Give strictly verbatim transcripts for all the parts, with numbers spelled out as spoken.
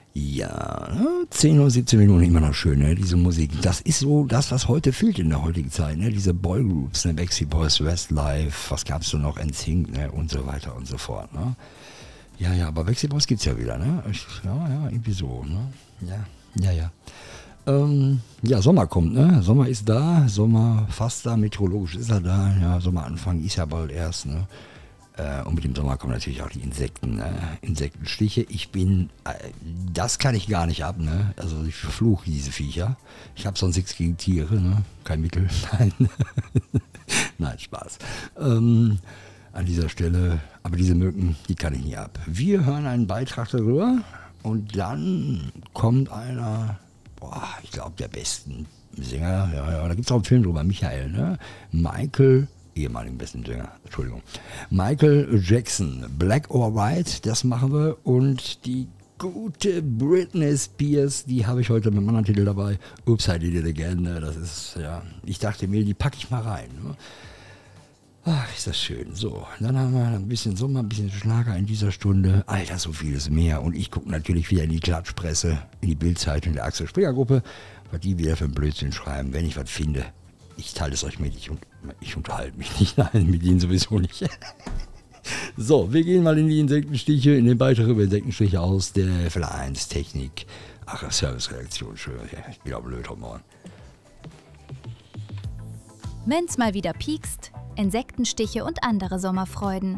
Ja, ne? zehn Uhr, siebzehn Minuten, immer noch schön, ne? Diese Musik. Das ist so das, was heute fehlt in der heutigen Zeit, ne? Diese Boygroups, ne? Backstreet Boys, Westlife, was gab's so noch, N Sync, ne? Und so weiter und so fort, ne? Ja, ja, aber Backstreet Boys gibt's ja wieder, ne? Ich, ja, ja, irgendwie so, ne? Ja, ja, ja. Ähm, ja, Sommer kommt, ne? Sommer ist da, Sommer fast da, meteorologisch ist er da, ja, Sommeranfang ist ja bald erst, ne? Äh, und mit dem Sommer kommen natürlich auch die Insekten, ne? Insektenstiche. Ich bin, äh, das kann ich gar nicht ab, ne? Also ich verfluche diese Viecher. Ich habe sonst nichts gegen Tiere, ne? Kein Mittel, nein. Nein, Spaß. Ähm, an dieser Stelle, aber diese Mücken, die kann ich nie ab. Wir hören einen Beitrag darüber und dann kommt einer, boah, ich glaube der besten Sänger, ja, ja, da gibt es auch einen Film drüber, Michael, ne? Michael ehemaligen besten Sänger, Entschuldigung. Michael Jackson, Black or White, das machen wir. Und die gute Britney Spears, die habe ich heute mit einem anderen Titel dabei. Oops, I Did It Again. Das ist, ja, ich dachte mir, die packe ich mal rein. Ne? Ach, ist das schön. So, dann haben wir ein bisschen Sommer, ein bisschen Schlager in dieser Stunde. Alter, so vieles mehr. Und ich gucke natürlich wieder in die Klatschpresse, in die Bildzeitung der Axel Springer Gruppe, was die wieder für einen Blödsinn schreiben, wenn ich was finde. Ich teile es euch mit, ich, ich unterhalte mich nicht, nein, mit ihnen sowieso nicht. So, wir gehen mal in die Insektenstiche, in den Beitrag über Insektenstiche aus der F eins Technik. Ach, Service-Redaktion, schön, ich bin auch blöd heute Morgen. Wenn's mal wieder piekst, Insektenstiche und andere Sommerfreuden.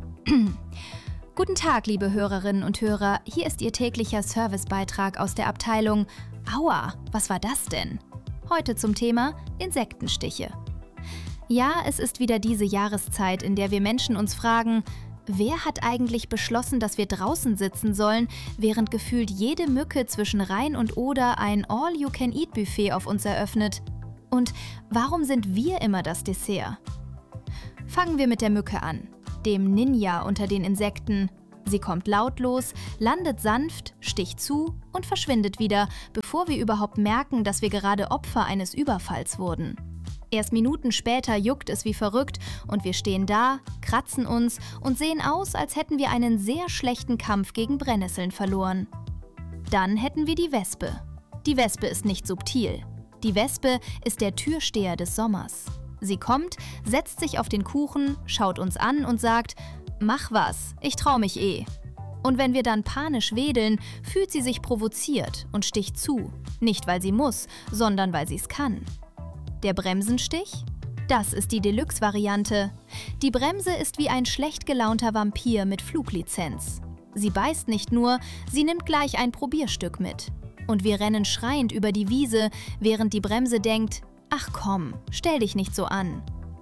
Guten Tag, liebe Hörerinnen und Hörer, hier ist Ihr täglicher Servicebeitrag aus der Abteilung Aua, was war das denn? Heute zum Thema Insektenstiche. Ja, es ist wieder diese Jahreszeit, in der wir Menschen uns fragen, wer hat eigentlich beschlossen, dass wir draußen sitzen sollen, während gefühlt jede Mücke zwischen Rhein und Oder ein All-You-Can-Eat-Buffet auf uns eröffnet? Und warum sind wir immer das Dessert? Fangen wir mit der Mücke an, dem Ninja unter den Insekten. Sie kommt lautlos, landet sanft, sticht zu und verschwindet wieder, bevor wir überhaupt merken, dass wir gerade Opfer eines Überfalls wurden. Erst Minuten später juckt es wie verrückt und wir stehen da, kratzen uns und sehen aus, als hätten wir einen sehr schlechten Kampf gegen Brennnesseln verloren. Dann hätten wir die Wespe. Die Wespe ist nicht subtil. Die Wespe ist der Türsteher des Sommers. Sie kommt, setzt sich auf den Kuchen, schaut uns an und sagt: Mach was, ich trau mich eh. Und wenn wir dann panisch wedeln, fühlt sie sich provoziert und sticht zu. Nicht, weil sie muss, sondern weil sie es kann. Der Bremsenstich? Das ist die Deluxe-Variante. Die Bremse ist wie ein schlecht gelaunter Vampir mit Fluglizenz. Sie beißt nicht nur, sie nimmt gleich ein Probierstück mit. Und wir rennen schreiend über die Wiese, während die Bremse denkt: Ach komm, stell dich nicht so an.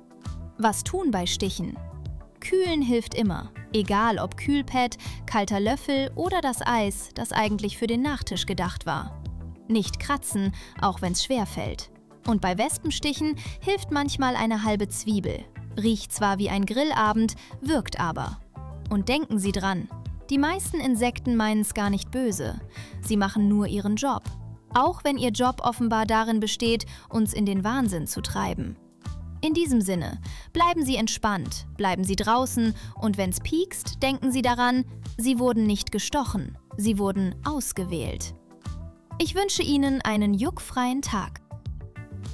Was tun bei Stichen? Kühlen hilft immer, egal ob Kühlpad, kalter Löffel oder das Eis, das eigentlich für den Nachtisch gedacht war. Nicht kratzen, auch wenn's schwer fällt. Und bei Wespenstichen hilft manchmal eine halbe Zwiebel. Riecht zwar wie ein Grillabend, wirkt aber. Und denken Sie dran, die meisten Insekten meinen's gar nicht böse. Sie machen nur ihren Job. Auch wenn ihr Job offenbar darin besteht, uns in den Wahnsinn zu treiben. In diesem Sinne, bleiben Sie entspannt, bleiben Sie draußen und wenn's piekst, denken Sie daran, Sie wurden nicht gestochen, Sie wurden ausgewählt. Ich wünsche Ihnen einen juckfreien Tag.